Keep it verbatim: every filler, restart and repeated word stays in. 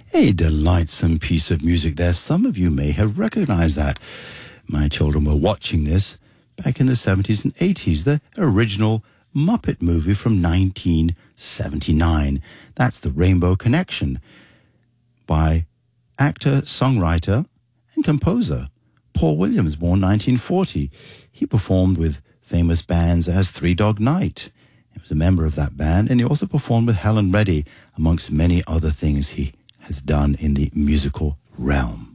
A delightsome piece of music there. Some of you may have recognized that. My children were watching this back in the seventies and eighties, the original Muppet movie from nineteen seventy-nine. That's The Rainbow Connection by actor, songwriter, and composer Paul Williams, born nineteen forty. He performed with famous bands as Three Dog Night. He was a member of that band, and he also performed with Helen Reddy, amongst many other things he has done in the musical realm.